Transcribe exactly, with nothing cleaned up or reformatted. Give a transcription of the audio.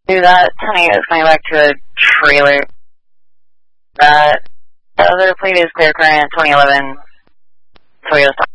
Do that ten eight is coming back to a trailer. That the other plate is clear current twenty eleven Toyota.